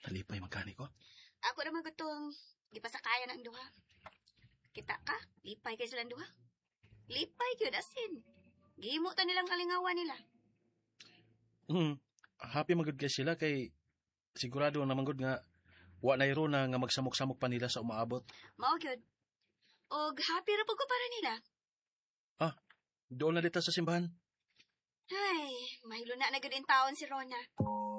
Lipay magkani ko. Ako naman gutong gipasakayan ang duha. Kita ka, lipay kay silang duha. Lipay gyud asin. Gihimo ta nilang kalingawan nila. Happy magud kay sila kay sigurado naman gud nga wa na iro na nga magsamok-samok pa nila sa umaabot. Mao gyud. Og happy ra pud ko para nila. Doon na dito sa simbahan. Ay, mahilo na gyud in taon si Rona.